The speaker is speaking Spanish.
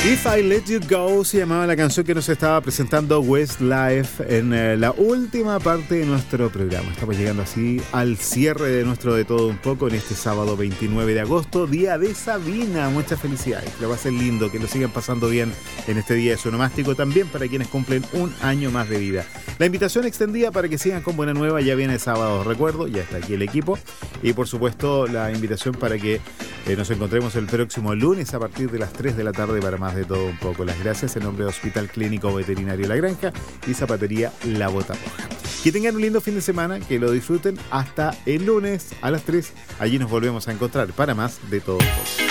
If I Let You Go se llamaba la canción que nos estaba presentando Westlife en la última parte de nuestro programa. Estamos llegando así al cierre de nuestro De Todo Un Poco en este sábado 29 de agosto, día de Sabina. Muchas felicidades, que lo va a ser lindo, que lo sigan pasando bien en este día de su onomástico, también para quienes cumplen un año más de vida. La invitación extendida para que sigan con Buena Nueva ya viene el sábado, recuerdo, ya está aquí el equipo. Y por supuesto la invitación para que nos encontremos el próximo lunes a partir de las 3 de la tarde para más De Todo Un Poco. Las gracias en nombre de Hospital Clínico Veterinario La Granja y Zapatería La Bota Roja. Que tengan un lindo fin de semana, que lo disfruten hasta el lunes a las 3. Allí nos volvemos a encontrar para más De Todo Un Poco.